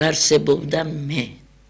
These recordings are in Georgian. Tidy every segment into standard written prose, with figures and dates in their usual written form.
არსებობდა მე.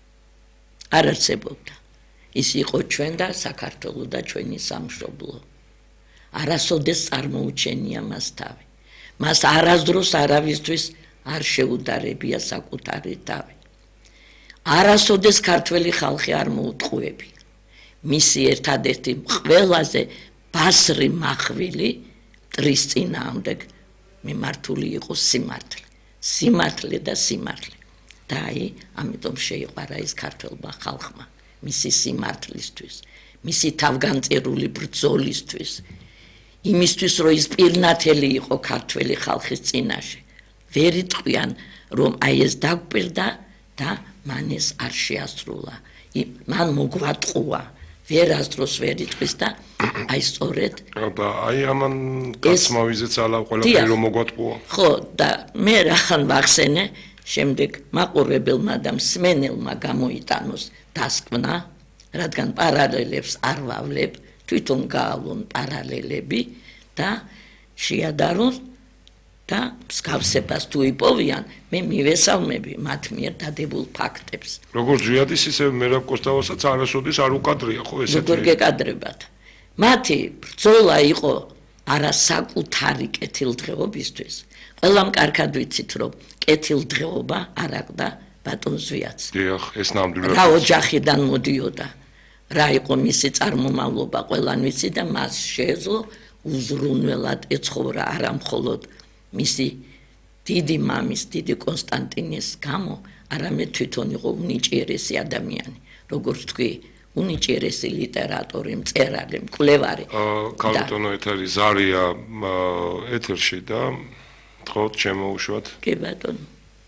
არ არსებობდა. ის იყო ჩვენ და საქართველო და ჩვენი სამშობლო. არასოდეს წარმოუჩენია მას თავი. მას არასდროს არავისთვის არ შეუდარებია საკუთარი თავი. არასოდეს ქართველი ხალხი არ მოუტყუებია. მისი ერთადერთი ყველაზე ბასრი მახვილი მტრის წინააღმდეგ მიმართული იყო სიმართლე. სიმართლე და სიმართლე. და ამიტომ შეიყვარა ის ქართველმა ხალხმა მისი სიმართლისთვის, მისი თავგანწირული ბრძოლისთვის, იმისთვის, რომ ის პირნათელი იყო ქართველი ხალხის წინაშე. ვერ იტყვიან, რომ ეს დაგვპირდა და მან ეს არ შეასრულა. მან მოგვატყუა. ვერასდროს ვერ იტყვის და სწორედ და ამან კაცმა ვიზეცალა ყველაფერი რომ მოგვატყუა. ხო, და მე რახან ვახსენე, შემდეგ მაყურებელმა და მსმენელმა გამოიტანოს დასკვნა, რადგან პარალელებს არ ვავლებ, თვითონ გაავლონ პარალელები და შეადარონ და მსგავსებას თუ იპოვიან, მე მივესალმები მათ მიერ დადებულ ფაქტებს. როგორც ზვიადის, ისე მერაბ კოსტავასაც არასოდეს არ უკადრია, ხო ესეთი? როგორ გეკადრებათ? მათი ბრძოლა იყო არა საკუთარი კეთილდღეობისთვის. ყველამ კარგად ვიცით, რომ კეთილდღეობა არ აყდა ბატონ ზვიადს. დიახ, ეს ნამდვილად. რა ოჯახიდან მოდიოდა, რა იყო მისი წარმომავლობა, ყველან ვიცი და მას შეეძლო უზრუნველად ეცხოვრა არა მხოლოდ მისი დიდი მამის, დიდი კონსტანტინეს გამო, არამედ თვითონ იყო უნიჭიერესი ადამიანი, როგორც თქვი, უნიჭიერესი ლიტერატორი, მწერალი, მკვლევარი. ქალბატონო ეთერი ზარია ეთერში და თხოვთ შემოუშვათ. კი ბატონო.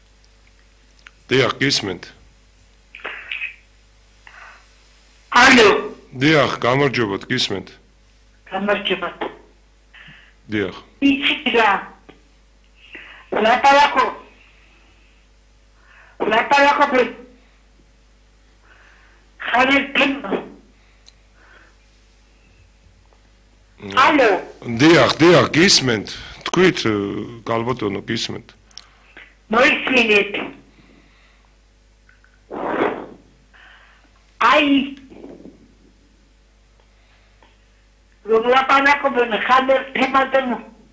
დიახ, გისმენთ. ალო. დიახ, გამარჯობათ, გისმენთ. გამარჯობათ. დიახ. იცი რა. ლაპარაკო. ალო. დიახ, გისმენთ. თქვით, ქალბატონო, გისმენთ. მოისმინეთ. რომ ლაპარაკობენ ხალხ თემაზე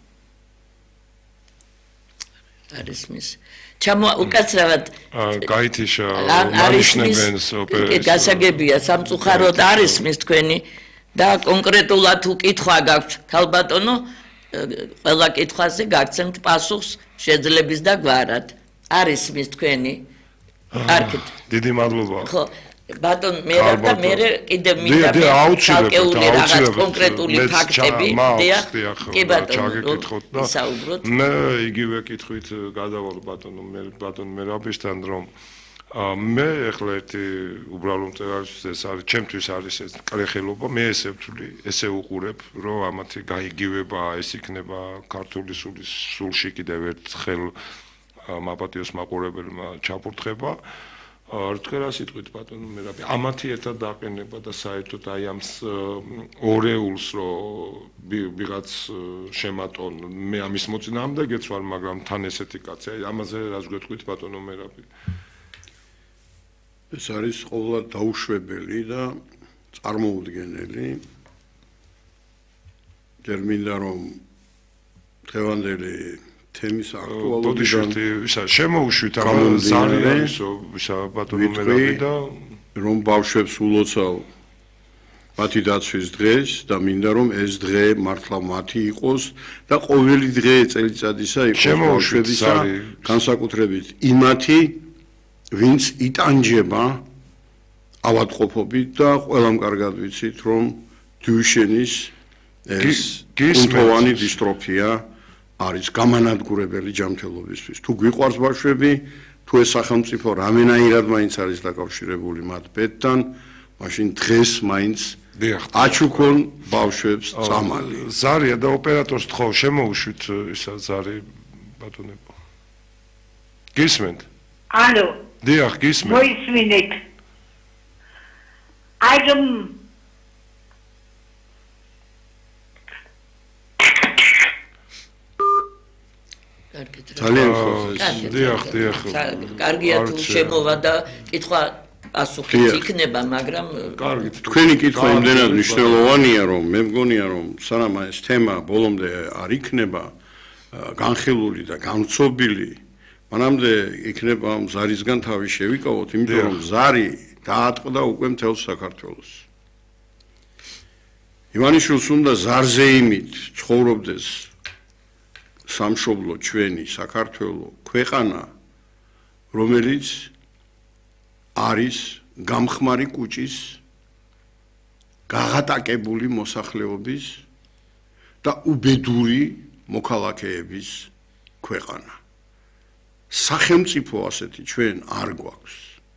არის მის უკაცრავად გაითიშა მანიშნებენს ოპერას გასაგებია სამწუხაროდ არის მის თქვენი და კონკრეტულად უკითხვა გაქვთ ქალბატონო ყველა კითხვაზე გაგცემთ პასუხს შეძლების და გვარად არის მის თქვენი არქით დიდი მადლობა ხო ბატონ მე და მე კიდე მინდა აუცილებლად რაღაც კონკრეტული ფაქტები კი ჩაგეკითხოთ და მე იგივე კითხვით გადავალ ბატონ მერაბისთან რომ მე ახლა ერთი უბრალო მწერალისთვის ეს არის ჩემთვის არის ეს კრეხელობა მე ესე ვთვლი ესე უყურებ რომ ამათი გაიგივება ეს იქნება ქართული სულში კიდევ ერთხელ მაპატიოს მაყურებელმა ჩაფურთხება რთქერას იტყვით ბატონო მერაბი ამათი ერთად დაყენება და საერთოდ აი ამ ორეულს რომ ვიღაც შემატონ მე ამის მოწინააღმდეგეც ვარ მაგრამ თან ესეთი კაცი აი ამაზე რას გვეტყვით ბატონო მერაბი ეს არის ყოველად დაუშვებელი და წარმოუდგენელი ტერმინდა რომ დღევანდელი თემის აქტუალობიდან ისა შემოუშვით ამ ზარიანის ისა ბატონო მერაბი და რომ ბავშვებს ულოცავ მათი დაცვის დღეს და მინდა რომ ეს დღე მართლა მათი იყოს და ყოველი დღე წელიწადისა იყოს ბავშვებისა განსაკუთრებით იმათი ვინც იტანჯება ავადმყოფობით და ყველამ კარგად ვიცით რომ დუიშენის ეს კუნთოვანი დისტროფია არის გამანადგურებელი ჯანმრთელობისთვის. თუ გვიყვარს ბავშვები, თუ ეს სახელმწიფო რამენაირად მაინც არის დაკავშირებული მათ ბედთან, მაშინ დღეს მაინც აჩუქონ ბავშვებს წამალი. ზარია და ოპერატორს თხოვ შემოუშვით ისა ზარი ბატონებო. გისმენთ? ალო. დიახ, გისმენთ. მოისმინეთ. აიგემ ძალიან ხალხს. დიახ. კარგია თუ შემოვა და კითხვა პასუხიც იქნება, მაგრამ კარგი. თქვენი კითხვა იმდენად მნიშვნელოვანია, რომ მე მგონია, რომ სანამ ეს თემა ბოლომდე არ იქნება განხილული და განცობილი, მანამდე იქნება ზარისგან თავი შევიკავოთ, იმიტომ რომ ზარი დაატყდა უკვე მთელ საქართველოს. ივანიშვილს უნდა ზარზე იმით ცხოვრობდეს სამშობლო ჩვენი საქართველო ქვეყანა, რომელიც არის გამხმარი კუჭის გაღატაკებული მოსახლეობის და უბედური მოქალაქეების ქვეყანა. სახელმწიფო ასეთი ჩვენ არ გვაქვს.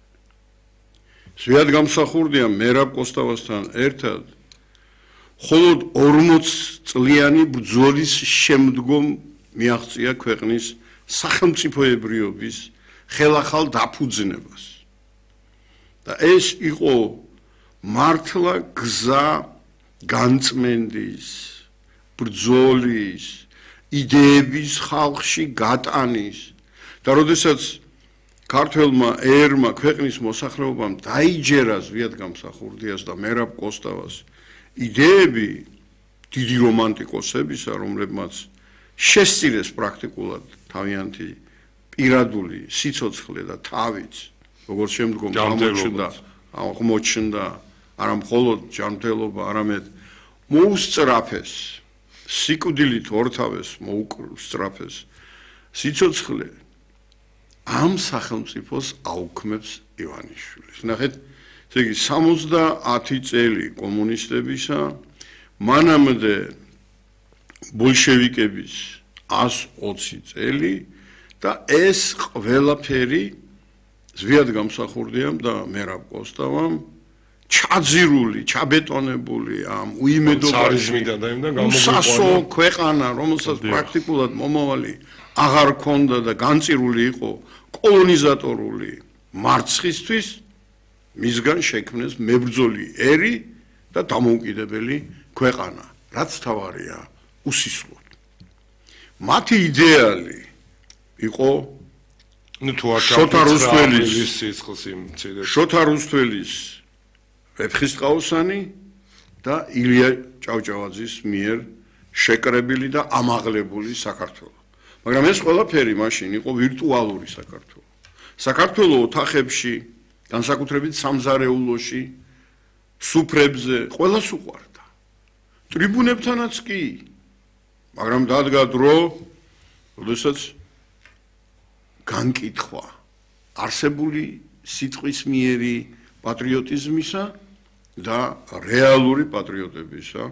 ზვიად გამსახურდია მერაბ კოსტავასთან ერთად მხოლოდ 40 წლიანი ბრძოლის შემდგომ მიაღწია ქვეყნის სახელმწიფოებრიობის ხელახალ დაფუძნებას. და ეს იყო მართლა გზა განწმენდის, ბრძოლის, იდეების ხალხში გატანის და როდესაც ქართველმა ერმა ქვეყნის მოსახლეობამ დაიჯერა ზვიად გამსახურდიას და მერაბ კოსტავას იდეები დიდი რომანტიკოსებისა, რომლებმაც შესწირეს πρაქტიკულად თავიანთი პირადული სიცოცხლე და თავიც, როგორც შემდგომ აღმოჩნდა არა მხოლოდ ჯანმრთელობა, არამედ მოუსწრაფეს, სიკვდილით ორთავეს მოუსწრაფეს სიცოცხლე ამ სახელმწიფოს აუქმებს ივანიშვილის. ნახეთ, ესე იგი 70 წელი კომუნისტებისა, მანამდე ბოლშევიკების 120 წელი და ეს ყველაფერი ზვიად გამსახურდიამ და მერაბ კოსტავამ ჩაძირული, ჩაბეტონებული ამ უიმედობაში უსასო ქვეყანა, რომელსაც პრაქტიკულად მომავალი აღარ ქონდა და განწირული იყო კოლონიზატორული მარცხისთვის, მისგან შექმნეს მებრძოლი ერი და დამოუკიდებელი ქვეყანა, რაც თავარია უსისხლოდ. მათი იდეალი იყო შოთა რუსთველის ვეფხისტყაოსანი და ილია ჭავჭავაძის მიერ შეკრებილი და ამაღლებული საქართველო. მაგრამ ეს ყველაფერი მაშინ იყო ვირტუალური საქართველო. საქართველო ოთახებში, განსაკუთრებით სამზარეულოში, სუფრებზე ყველას უყვარდა. ტრიბუნებთანაც კი. მაგრამ დადგა დრო, როდესაც განკითხვა არსებული სიტყვის მიერი პატრიოტიზმისა და რეალური პატრიოტებისა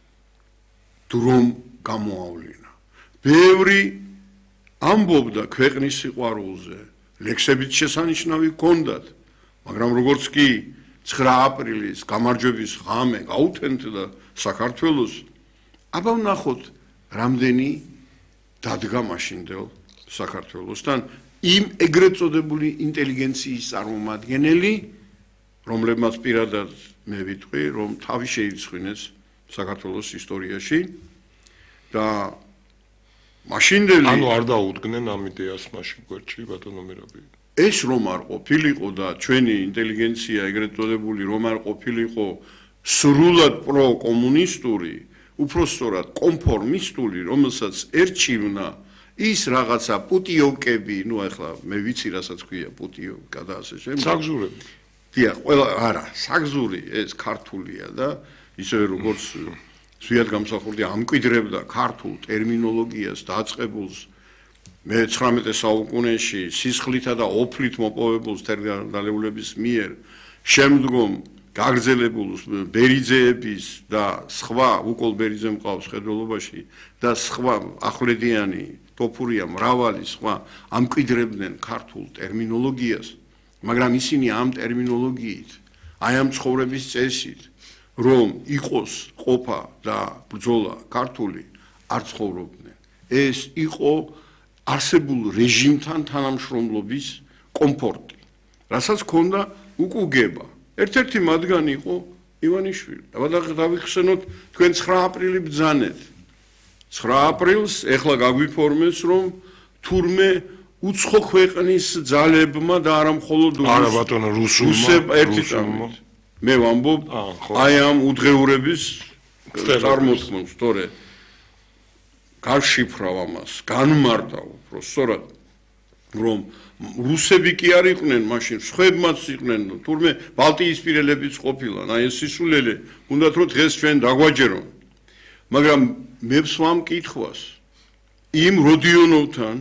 დრომ გამოავლინა. ბევრი ამბობდა ქვეყნის სიყვარულზე, ლექსებით შესანიშნავი ჰქონდათ, მაგრამ როგორც კი 9 აპრილის გამარჯვების ღამე გაუთენდა საქართველოს, აბა ვნახოთ რამდენი დადგა მაშინდელ საქართველოსთან იმ ეგრეთ წოდებული ინტელიგენციის წარმომადგენელი, რომლებმაც პირადად მე ვიტყვი, რომ თავი შეირცხვინეს საქართველოს ისტორიაში და მაშინდელი ანუ არ დაუდგნენ ამ იდეას მაშინ გვერდში ბატონო მერაბი. ეს რომ არ ყოფილიყო და ჩვენი ინტელიგენცია ეგრეთ წოდებული რომ არ ყოფილიყო სრულად პროკომუნისტური, უпростоრად კონფორმისტული, რომელსაც ერჩივნა ის რაღაცა პუტიოვკები, ნუ ახლა მე ვიცი რასაც ქვია პუტიოვკა და ასე შემდეგ. საგზურები. დიახ, ყველა არა, საგზური ეს ქართულია და ისევე როგორც ზვიად გამსახურდი ამკვიდრებდა ქართულ ტერმინოლოგიას დაწყებულს მე-19 საუკუნეში სისხლითა და ოფლით მოპოვებულს თერგდალეულების მიერ, შემდგომ გაგრძელებულს ბერიძეების და სხვა უკოლ ბერიძე მყავს ხედველობაში და სხვა ახვლედიანი ტოფურია მრავალი სხვა ამკვიდრებდნენ ქართულ ტერმინოლოგიას, მაგრამ ისინი ამ ტერმინოლოგიით, აი ამ ცხოვრების წესით, რომ იყოს ყოფა და ბრძოლა ქართული, არ ცხოვრობდნენ. ეს იყო არსებულ რეჟიმთან თანამშრომლობის კომფორტი, რასაც ჰქონდა უკუგება. ერთ-ერთი მათგანი იყო ივანიშვილი. დავიხსენოთ თქვენ 9 აპრილი ბრძანეთ. 9 აპრილს ეხლა გაგვიფორმეს, რომ თურმე უცხო ქვეყნის ძალებმა და არა მხოლოდ არა ბატონო რუსულმა ერთით მე ვამბობ აი ამ უძღეურების წარმოთქმას თორე გარშიფრავ ამას განმარტავ უფრო სწორად რომ რუსები კი არ იყვნენ მაშინ სხვებმაც იყვნენ თურმე ბალტიისპირელებიც ყოფილან აი ეს სისულელე უნდათ რომ დღეს ჩვენ დაგვაჯერონ მაგრამ მე ვსვამ კითხვას იმ როდიონოვთან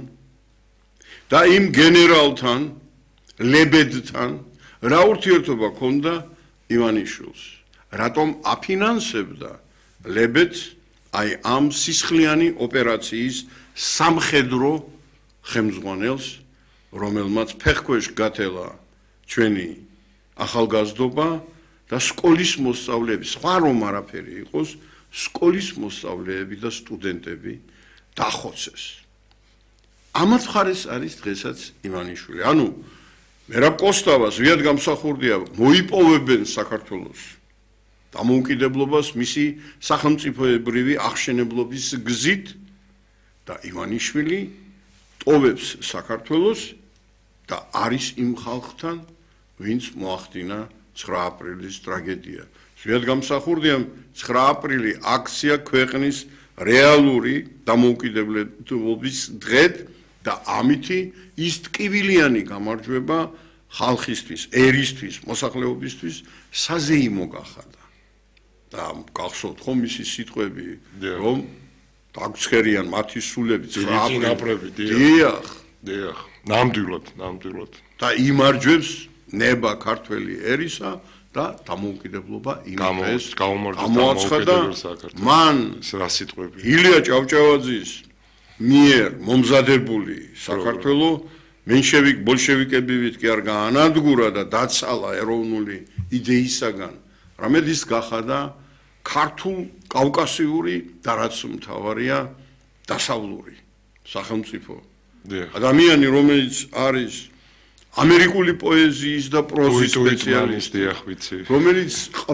და იმ გენერალთან ლებედთან რა ურთიერთობა ქონდა ივანიშვილს რატომ აფინანსებდა ლებედს აი ამ სისხლიანი ოპერაციის სამხედრო ხელმძღვანელს რომელმაც ფეხქვეშ გათელა ჩვენი ახალგაზრდობა და სკოლის მოსწავლეები სხვა რომ არაფერი იყოს სკოლის მოსწავლეები და სტუდენტები დახოცეს ამათ ხარეს არის დღესაც ივანიშვილი ანუ მერაბ კოსტავას ვიად გამსახურდია მოიპოვებენ საქართველოს დამოუკიდებლობას მისი სახელმწიფოებრივი აღშენებლობის გზით და ივანიშვილი ტოვებს საქართველოს და არის იმ ხალხთან ვინც მოახდინა 9 აპრილის ტრაგედია ვიად გამსახურდიამ 9 აპრილი აქცია ქვეყნის რეალური დამოუკიდებლობის დღედ და ამითი ის ტკივილიანი გამარჯვება ხალხისთვის, ერისთვის, მოსახლეობისთვის საზეიმო გახადა. და გახსოვთ ხომ მისი სიტყვები, რომ დაგცხერიან მათი სულები 9 აპრილს. დიახ, ნამდვილად. და იმარჯვებს ნება ქართველი ერისა და დამოუკიდებლობა იმის გამოაცხადა მან რა სიტყვები ილია ჭავჭავაძის მიერ მომზადებული საქართველო მენშევიკებივით კი არ გაანადგურა და დაცალა ეროვნული იდეისაგან რამედ ის გახადა ქართულ კავკასიური და რაც მთავარია დასავლური სახელმწიფო ადამიანი რომელიც არის ამერიკული პოეზიის და პროზის სპეციალისტი რომელიც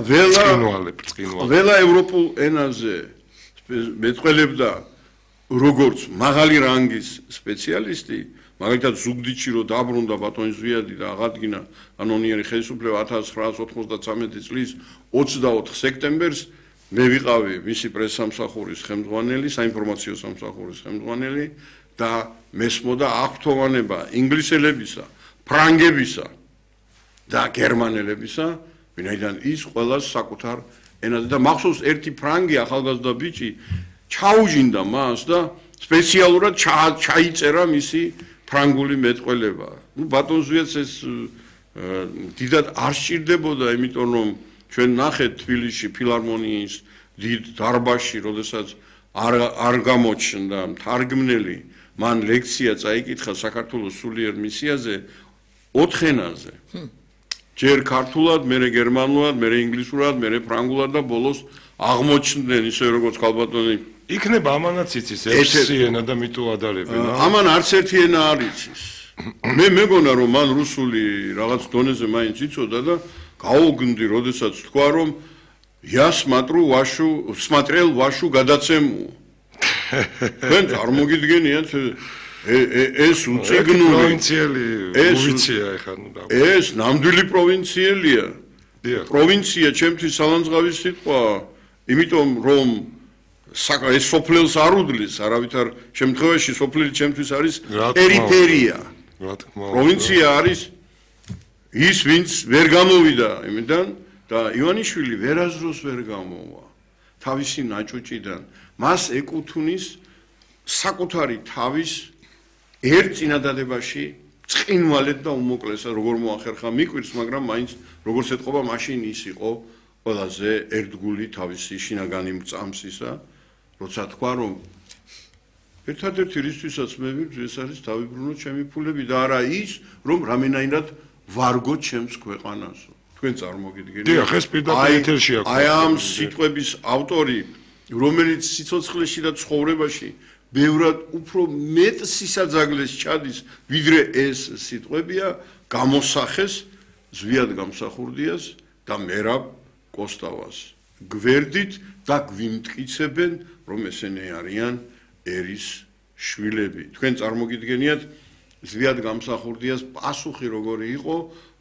ყველა ევროპულ ენაზე მეტყველებდა როგორც მაღალი რანგის სპეციალისტი მაგალითად ზუგდიდში რო დაბრუნდა ბატონი ზვიადი და აღადგინა კანონიერი ხელისუფლება 1993 წლის 24 სექტემბერს მე ვიყავი მისი პრესსამსახურის ხელმძღვანელი საინფორმაციო სამსახურის ხელმძღვანელი და მესმოდა აღფრთოვანება ინგლისელებისა ფრანგებისა და გერმანელებისა, ვინაიდან ის ყველას საკუთარ ენაზე და მახსოვს ერთი ფრანგი ახალგაზრდა ბიჭი ჩაუჯინდა მას და სპეციალურად ჩაიწერა მისი ფრანგული მეტყველება. ნუ ბატონ ზვიადს ეს დიდად არ სჭირდებოდა, იმიტომ რომ ჩვენ ნახეთ თბილისში ფილარმონიის დიდ დარბაზში, როდესაც არ გამოჩნდა მთარგმნელი, მან ლექცია წაიკითხა საქართველოს სულიერ მისიაზე 4 ენაზე. ჯერ ქართულად, მერე გერმანულად, მერე ინგლისურად, მერე ფრანგულად და ბოლოს აღმოჩნდნენ ისე როგორც ქალბატონი. იქნება ამანაც იცის ერთი ენა და მიტო ადარებენ. ამან არც ერთი ენა არ იცის. მე მეგონა რომ მან რუსული რაღაც დონეზე მაინც იცოდა და გაუგნდი, როდესაც თქვა რომ я смотрел вашу გადაცემу. თქვენ წარმოგიდგენიათ ეს უციგნული პროვინციელი უვიცია ეხლა ნუ და ეს ნამდვილი პროვინციელია პროვინცია ჩემთვის სალანძღავის სიტყვაა იმიტომ რომ ეს სოფლელს არ უდლის არავითარ შემთხვევაში სოფლელი ჩემთვის არის პერიფერია პროვინცია არის ის ვინც ვერ გამოვიდა იმიდან და ივანიშვილი ვერაზროს ვერ გამოვა თავისი ნაჭუჭიდან მას ეკუთვნის საკუთარი თავის ერთ წინადადებაში წყინვალედ და უმოკლესად როგორ მოახერხა მიკვირს, მაგრამ მაინც როგორც ეთყობა მაშინ ის იყო ყველაზე ერთგული თავისი შინაგანი მწამსისა, როცა თქვა რომ ერთადერთი რისთვისაც მე ვიბრძვი ეს არის დავიბრუნო ჩემი ფულები და არა ის რომ რამენაირად ვარგო ჩემს ქვეყანასო. თქვენ წარმოგიდგენთ? დიახ, ეს პირდაპირ ეთერში აქვს. აი ამ სიტყვების ავტორი, რომელიც სიცოცხლეში და ცხოვრებაში ბევრად უფრო მეტ სისაძაგლეს ჩადის, ვიდრე ეს სიტყვებია, გამოსახეს ზვიად გამსახურდიას და მერაბ კოსტავას. გვერდით და გვიმტკიცებენ, რომ ესენი არიან ერის შვილები. თქვენ წარმოგიდგენიათ ზვიად გამსახურდიას პასუხი როგორი იყო